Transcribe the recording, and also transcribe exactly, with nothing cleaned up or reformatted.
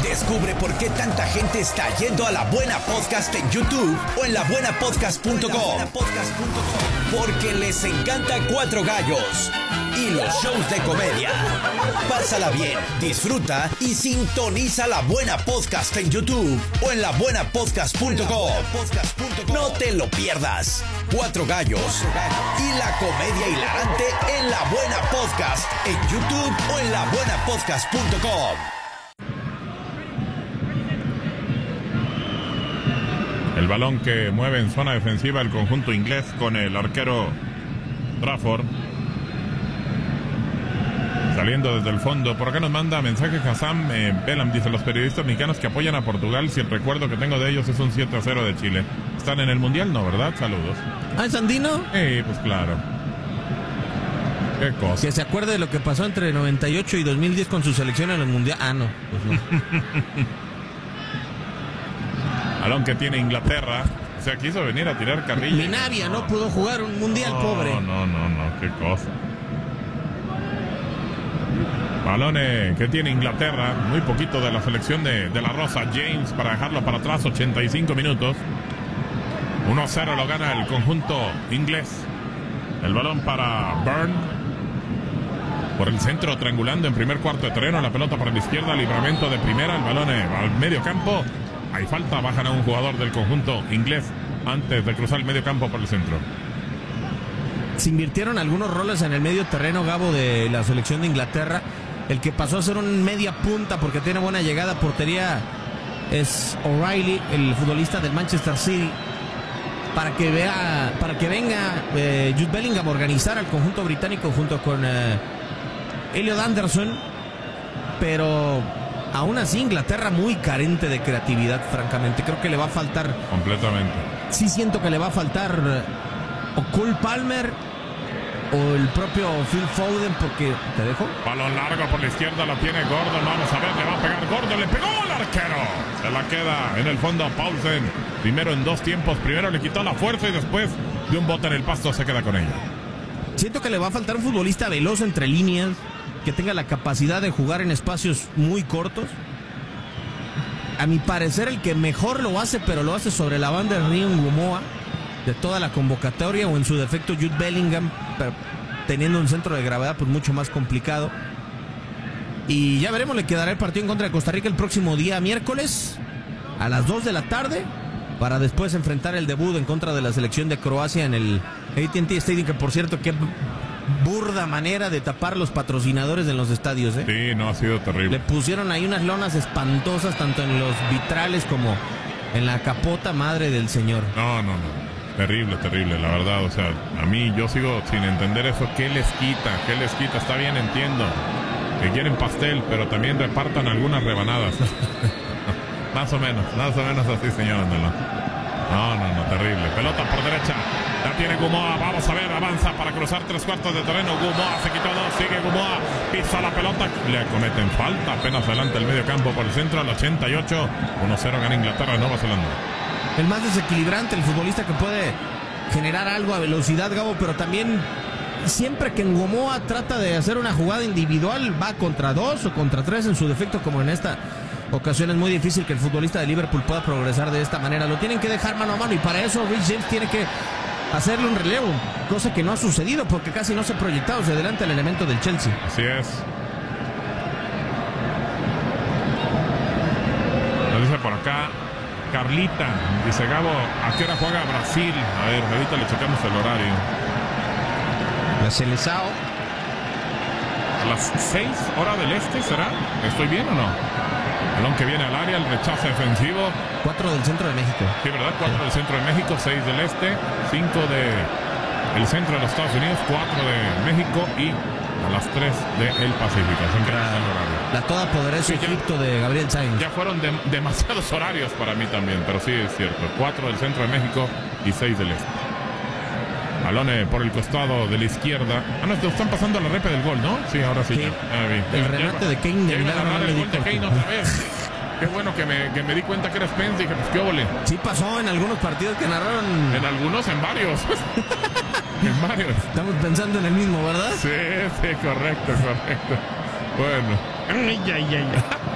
Descubre por qué tanta gente está yendo a La Buena Podcast en YouTube o en la buena podcast punto com. Porque les encanta Cuatro Gallos y los shows de comedia. Pásala bien, disfruta y sintoniza La Buena Podcast en YouTube o en la buena podcast punto com. No te lo pierdas. Cuatro Gallos y la comedia hilarante en La Buena Podcast en YouTube o en la buena podcast punto com. El balón que mueve en zona defensiva el conjunto inglés con el arquero Trafford. Saliendo desde el fondo. Por acá nos manda mensaje Hassan eh, Belam. Dice: los periodistas mexicanos que apoyan a Portugal, si el recuerdo que tengo de ellos es un siete a cero de Chile. ¿Están en el Mundial? No, ¿verdad? Saludos. ¿Ah, es andino? Sí, pues claro. Qué cosa. Que se acuerde de lo que pasó entre noventa y ocho y dos mil diez con su selección en el Mundial. Ah, no, pues no. Balón que tiene Inglaterra. O sea, quiso venir a tirar carrilla. Minavia no, no pudo jugar un mundial, no, pobre. No, no, no, no, qué cosa. Balones que tiene Inglaterra. Muy poquito de la selección de, de la Rosa. James para dejarlo para atrás. ochenta y cinco minutos. uno a cero lo gana el conjunto inglés. El balón para Byrne. Por el centro, triangulando en primer cuarto de terreno. La pelota para la izquierda. Libramento de primera. El balón al medio campo. Hay falta, bajan a un jugador del conjunto inglés antes de cruzar el medio campo por el centro. Se invirtieron algunos roles en el medio terreno, Gabo, de la selección de Inglaterra. El que pasó a ser un media punta porque tiene buena llegada a portería es O'Reilly, el futbolista del Manchester City. Para que vea, para que venga eh, Jude Bellingham a organizar al conjunto británico junto con eh, Elliot Anderson. Pero aún así, Inglaterra muy carente de creatividad, francamente. Creo que le va a faltar... Completamente. Sí siento que le va a faltar o Cole Palmer o el propio Phil Foden, porque... ¿Te dejo? Balón largo por la izquierda, lo tiene Gordon. Vamos a ver, le va a pegar Gordon. Le pegó al arquero. Se la queda en el fondo Paulsen. Primero en dos tiempos. Primero le quitó la fuerza y después de un bote en el pasto se queda con ella. Siento que le va a faltar un futbolista veloz entre líneas, que tenga la capacidad de jugar en espacios muy cortos. A mi parecer, el que mejor lo hace, pero lo hace sobre la banda de Ryan Gumoa, de toda la convocatoria, o en su defecto Jude Bellingham, pero teniendo un centro de gravedad pues mucho más complicado. Y ya veremos, le quedará el partido en contra de Costa Rica el próximo día miércoles a las dos de la tarde, para después enfrentar el debut en contra de la selección de Croacia en el A T and T Stadium, que por cierto, qué burda manera de tapar los patrocinadores en los estadios, ¿eh? Sí, no, ha sido terrible. Le pusieron ahí unas lonas espantosas, tanto en los vitrales como en la capota, madre del señor. No, no, no. Terrible, terrible, la verdad. O sea, a mí yo sigo sin entender eso. ¿Qué les quita? ¿Qué les quita? Está bien, entiendo que quieren pastel, pero también repartan algunas rebanadas. Más o menos, más o menos así, señor Andalón. No, no, no, terrible. Pelota por derecha. La tiene Gumoa. Vamos a ver, avanza para cruzar tres cuartos de terreno. Gumoa se quitó dos. Sigue Gumoa. Pisa la pelota. Le cometen falta. Apenas adelante el medio campo por el centro. Al ochenta y ocho. uno cero gana Inglaterra de Nueva Zelanda. El más desequilibrante, el futbolista que puede generar algo a velocidad, Gabo, pero también siempre que Gumoa trata de hacer una jugada individual, va contra dos o contra tres en su defecto, como en esta ocasión. Es muy difícil que el futbolista de Liverpool pueda progresar de esta manera. Lo tienen que dejar mano a mano y para eso Rich James tiene que hacerle un relevo, cosa que no ha sucedido porque casi no se ha proyectado hacia adelante el elemento del Chelsea. Así es. Nos dice por acá Carlita, dice Gabo, ¿a qué hora juega Brasil? A ver, ahorita le checamos el horario. La Seleção. A las seis horas del este, ¿será? ¿Estoy bien o no? Balón que viene al área, el rechazo defensivo. Cuatro del centro de México. Sí, ¿verdad? Cuatro del centro de México, seis del este, cinco de el centro de los Estados Unidos, cuatro de México y a las tres del Pacífico. La, la todopoderosa sí, Egipto de Gabriel Sainz. Ya fueron de, demasiados horarios para mí también, pero sí es cierto. Cuatro del centro de México y seis del este. Balone por el costado de la izquierda. Ah, no, están pasando la repe del gol, ¿no? Sí, ahora sí. sí. Ya, ya vi. El ya, remate ya, de Kane de ya milagro. iba a narrar No el gol de Kane otra vez. Qué bueno que me, que me di cuenta que era Spence. Dije, pues qué óvole. Sí pasó en algunos partidos que narraron. En algunos, en varios. En varios. Estamos pensando en el mismo, ¿verdad? Sí, sí, correcto, correcto. Bueno. Ay, ay, ay.